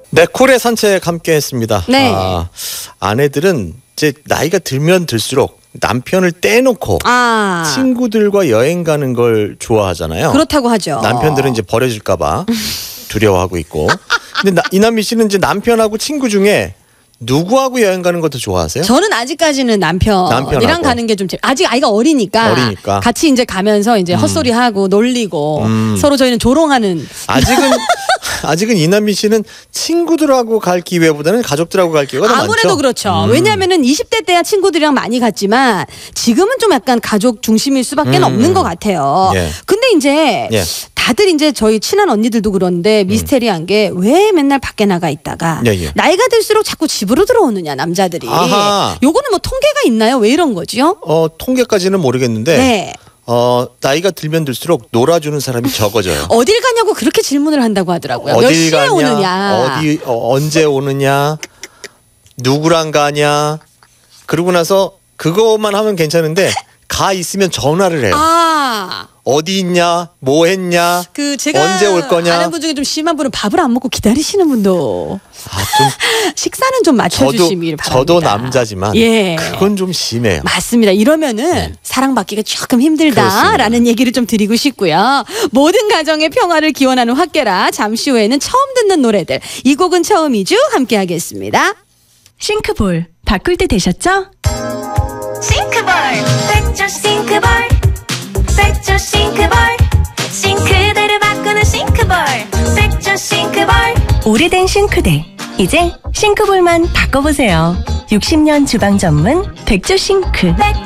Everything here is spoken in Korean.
네, 쿨의 산책 함께 했습니다. 네. 아내들은 이제 나이가 들면 들수록 남편을 떼놓고 친구들과 여행 가는 걸 좋아하잖아요. 그렇다고 하죠. 남편들은 이제 버려질까봐 두려워하고 있고. 근데 이남미 씨는 이제 남편하고 친구 중에 누구하고 여행 가는 것도 좋아하세요? 저는 아직까지는 남편이랑 가는 게 좀 아직 아이가 어리니까 같이 이제 가면서 이제 헛소리하고 놀리고 서로 저희는 조롱하는. 아직은 이남미 씨는 친구들하고 갈 기회보다는 가족들하고 갈 기회가 더 많죠. 아무래도 그렇죠. 왜냐하면은 20대 때야 친구들이랑 많이 갔지만 지금은 좀 약간 가족 중심일 수밖에 없는 것 같아요. 예. 근데 이제 다들 이제 저희 친한 언니들도 그런데 미스테리한 게 왜 맨날 밖에 나가 있다가 나이가 들수록 자꾸 집으로 들어오느냐 남자들이. 요거는 뭐 통계가 있나요? 왜 이런 거죠? 통계까지는 모르겠는데 나이가 들면 들수록 놀아주는 사람이 적어져요. 어딜 가냐고 그렇게 질문을 한다고 하더라고요. 몇 시에 오느냐, 언제 오느냐, 누구랑 가냐. 그러고 나서 그것만 하면 괜찮은데 가 있으면 전화를 해요. 어디 있냐, 뭐 했냐, 제가 언제 올 거냐. 아는 분 중에 좀 심한 분은 밥을 안 먹고 기다리시는 분도. 식사는 좀 맞춰주시길 바랍니다. 저도 남자지만 그건 좀 심해요. 맞습니다. 이러면은 사랑받기가 조금 힘들다라는 얘기를 좀 드리고 싶고요. 모든 가정의 평화를 기원하는 핫게라. 잠시 후에는 처음 듣는 노래들. 이 곡은 처음이죠. 함께 하겠습니다. 싱크볼 바꿀 때 되셨죠? 싱크볼 백조 싱크볼 백조 싱크볼 싱크대를 바꾸는 싱크볼 백조 싱크볼. 오래된 싱크대 이제 싱크볼만 바꿔보세요. 60년 주방 전문 백조 싱크.